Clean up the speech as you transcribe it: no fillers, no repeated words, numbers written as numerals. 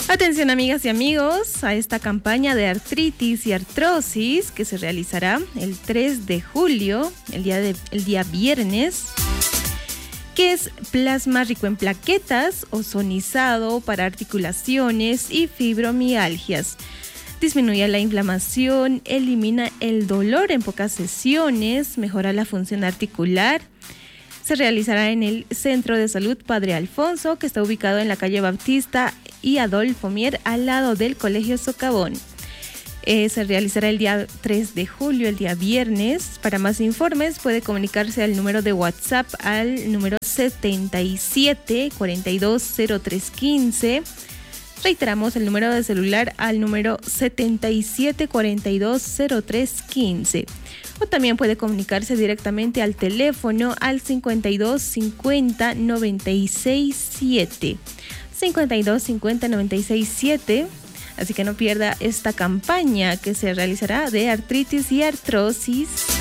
Atención amigas y amigos a esta campaña de artritis y artrosis que se realizará el 3 de julio, el día viernes, que es plasma rico en plaquetas, ozonizado para articulaciones y fibromialgias. Disminuye la inflamación, elimina el dolor en pocas sesiones, mejora la función articular. Se realizará en el Centro de Salud Padre Alfonso, que está ubicado en la calle Baptista y Adolfo Mier, al lado del Colegio Socavón. Se realizará el día 3 de julio, el día viernes. Para más informes puede comunicarse al número de WhatsApp al número 77 42 03 15. Reiteramos el número de celular al número 77 42 03 15. O también puede comunicarse directamente al teléfono al 52 50 96 7. 52 50 96 7. Así que no pierda esta campaña que se realizará de artritis y artrosis.